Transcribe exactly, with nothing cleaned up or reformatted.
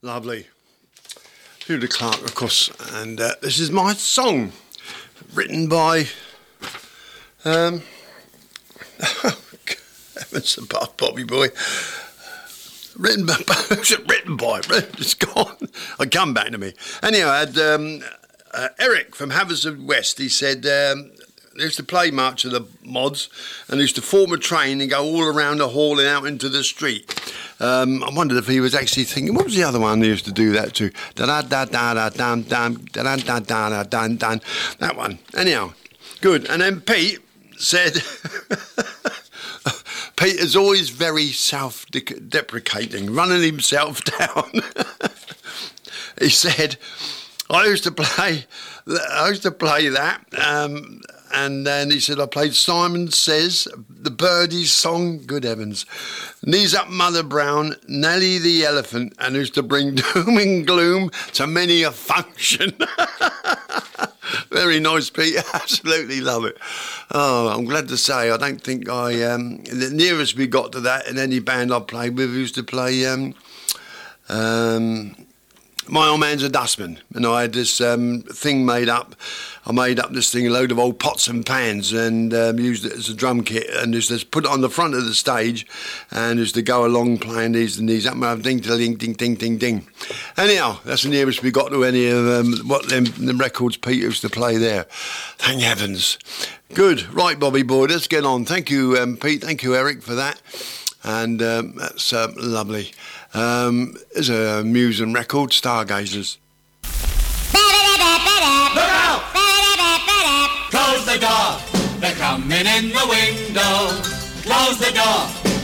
Lovely. Judah Clark, of course, and uh, this is my song, written by, um, heavens above, Bobby boy, written by, written by, it's gone, I come back to me. Anyway, I had um, uh, Eric from Haverfordwest. He said, um, they used to play March of the Mods and they used to form a train and go all around the hall and out into the street. Um, I wondered if he was actually thinking, what was the other one they used to do that to? Da-da-da-da-da-dum-dum, da-da-da-da-da-dun-dun. That one. Anyhow, good. And then Pete said, Pete is always very self-deprecating, running himself down. He said, I used to play, I used to play that, um, and then he said, I played Simon Says, the Birdies song, good heavens. Knees Up Mother Brown, Nelly the Elephant, and used to bring doom and gloom to many a function. Very nice, Pete. Absolutely love it. Oh, I'm glad to say, I don't think I, um, the nearest we got to that in any band I played with, we used to play, um, um, My Old Man's a Dustman, and I had this um, thing made up. I made up this thing, a load of old pots and pans, and um, used it as a drum kit, and just, just put it on the front of the stage, and just to go along playing these and these up, ding, ding, ding, ding, ding, ding. Anyhow, that's the nearest we got to any of um, what them, them records Pete used to play there. Thank heavens. Good, right, Bobby boy, let's get on. Thank you, um, Pete. Thank you, Eric, for that, and um, that's uh, lovely. Um, there's a Muse and record, Stargazers. Look out! Close the door, they're coming in the